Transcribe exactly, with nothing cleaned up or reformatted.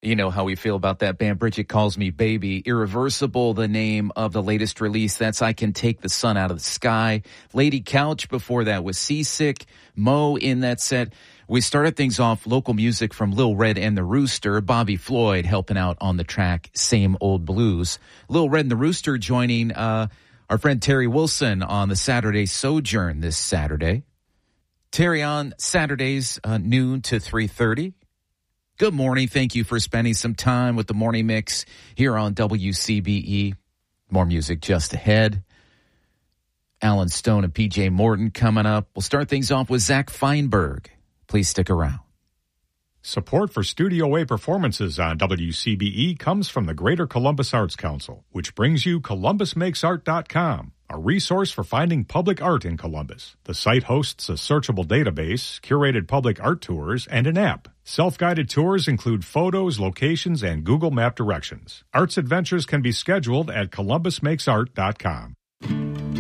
You know how we feel about that band. Bridget Calls Me Baby. Irreversible, the name of the latest release. That's I Can Take the Sun Out of the Sky. Lady Couch before that was Seasick. Mo in that set. We started things off local music from Lil Red and the Rooster. Bobby Floyd helping out on the track Same Old Blues. Lil Red and the Rooster joining uh, our friend Terry Wilson on the Saturday Sojourn this Saturday. Terry on Saturdays, uh, noon to three thirty. Good morning. Thank you for spending some time with the Morning Mix here on W C B E. More music just ahead. Alan Stone and P J Morton coming up. We'll start things off with Zach Feinberg. Please stick around. Support for Studio A performances on W C B E comes from the Greater Columbus Arts Council, which brings you Columbus Makes Art dot com, a resource for finding public art in Columbus. The site hosts a searchable database, curated public art tours, and an app. Self-guided tours include photos, locations, and Google Map directions. Arts adventures can be scheduled at Columbus Makes Art dot com.